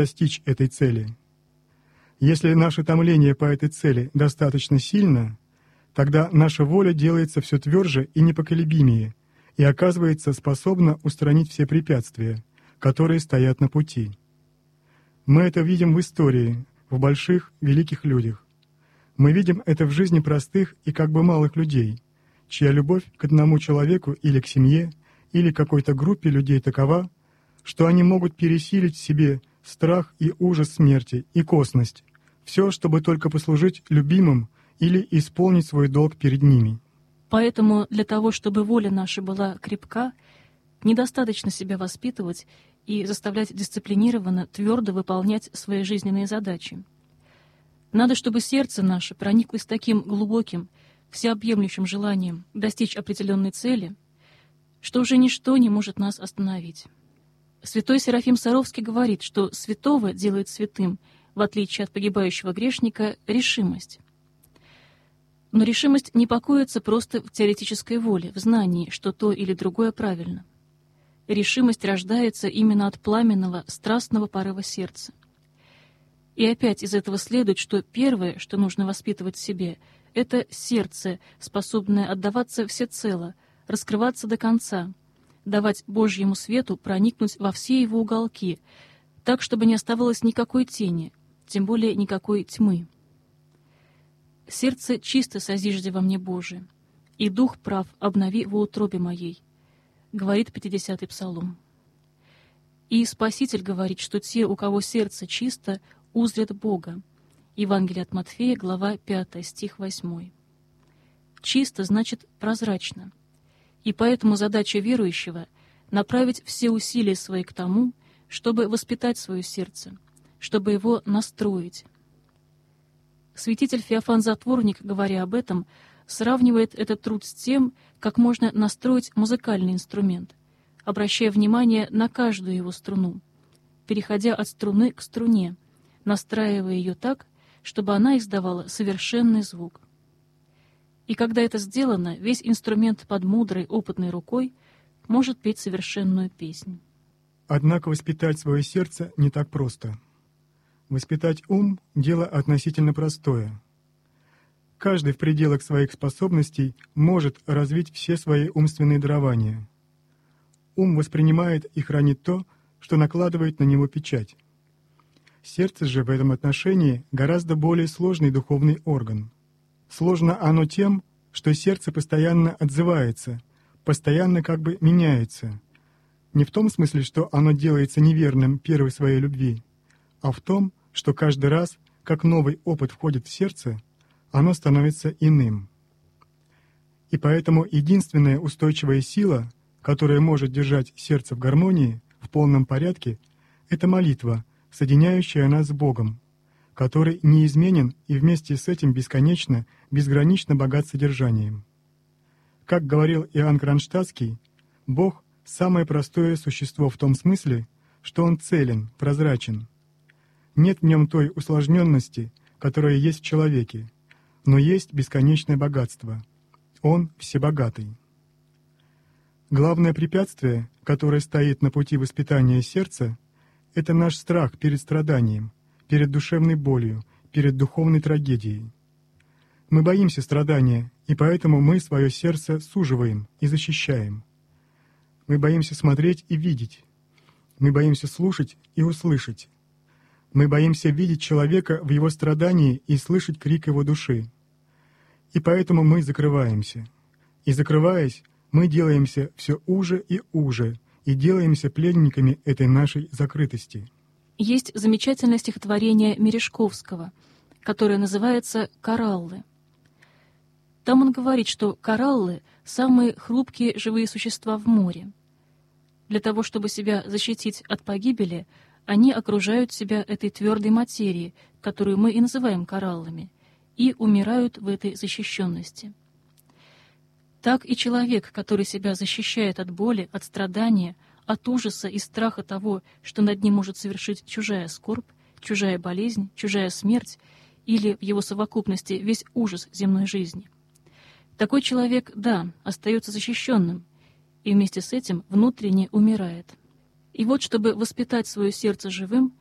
достичь этой цели. Если наше томление по этой цели достаточно сильно, тогда наша воля делается все тверже и непоколебимее и оказывается способна устранить все препятствия, которые стоят на пути. Мы это видим в истории, в больших, великих людях. Мы видим это в жизни простых и как бы малых людей, чья любовь к одному человеку или к семье, или к какой-то группе людей такова, что они могут пересилить в себе страх и ужас смерти и косность, все, чтобы только послужить любимым или исполнить свой долг перед ними. Поэтому для того, чтобы воля наша была крепка, недостаточно себя воспитывать и заставлять дисциплинированно, твердо выполнять свои жизненные задачи. Надо, чтобы сердце наше прониклось таким глубоким, всеобъемлющим желанием достичь определенной цели, что уже ничто не может нас остановить. Святой Серафим Саровский говорит, что святого делает святым, в отличие от погибающего грешника, решимость. Но решимость не покоится просто в теоретической воле, в знании, что то или другое правильно. Решимость рождается именно от пламенного, страстного порыва сердца. И опять из этого следует, что первое, что нужно воспитывать в себе, это сердце, способное отдаваться всецело, раскрываться до конца, давать Божьему свету проникнуть во все его уголки, так, чтобы не оставалось никакой тени, тем более никакой тьмы. «Сердце чисто созижди во мне, Божие, и дух прав обнови во утробе моей», говорит 50-й псалом. И Спаситель говорит, что те, у кого сердце чисто, узрят Бога. Евангелие от Матфея, глава 5, стих 8. Чисто значит прозрачно. И поэтому задача верующего — направить все усилия свои к тому, чтобы воспитать свое сердце, чтобы его настроить. Святитель Феофан Затворник, говоря об этом, сравнивает этот труд с тем, как можно настроить музыкальный инструмент, обращая внимание на каждую его струну, переходя от струны к струне, настраивая ее так, чтобы она издавала совершенный звук. И когда это сделано, весь инструмент под мудрой, опытной рукой может петь совершенную песнь. Однако воспитать свое сердце не так просто. Воспитать ум — дело относительно простое. Каждый в пределах своих способностей может развить все свои умственные дарования. Ум воспринимает и хранит то, что накладывает на него печать. Сердце же в этом отношении гораздо более сложный духовный орган. Сложно оно тем, что сердце постоянно отзывается, постоянно как бы меняется. Не в том смысле, что оно делается неверным первой своей любви, а в том, что каждый раз, как новый опыт входит в сердце, оно становится иным. И поэтому единственная устойчивая сила, которая может держать сердце в гармонии, в полном порядке, это молитва, соединяющая нас с Богом, который неизменен и вместе с этим бесконечно, безгранично богат содержанием. Как говорил Иоанн Кронштадтский, Бог — самое простое существо в том смысле, что Он целен, прозрачен. Нет в нем той усложненности, которая есть в человеке, но есть бесконечное богатство. Он всебогатый. Главное препятствие, которое стоит на пути воспитания сердца, это наш страх перед страданием, перед душевной болью, перед духовной трагедией. Мы боимся страдания, и поэтому мы свое сердце суживаем и защищаем. Мы боимся смотреть и видеть. Мы боимся слушать и услышать. Мы боимся видеть человека в его страдании и слышать крик его души. И поэтому мы закрываемся. И закрываясь, мы делаемся все уже и уже, и делаемся пленниками этой нашей закрытости. Есть замечательное стихотворение Мережковского, которое называется «Кораллы». Там он говорит, что кораллы — самые хрупкие живые существа в море. Для того, чтобы себя защитить от погибели, они окружают себя этой твердой материей, которую мы и называем кораллами, и умирают в этой защищенности. Так и человек, который себя защищает от боли, от страдания, от ужаса и страха того, что над ним может совершить чужая скорбь, чужая болезнь, чужая смерть или в его совокупности весь ужас земной жизни. Такой человек, да, остается защищенным, и вместе с этим внутренне умирает. И вот, чтобы воспитать свое сердце живым,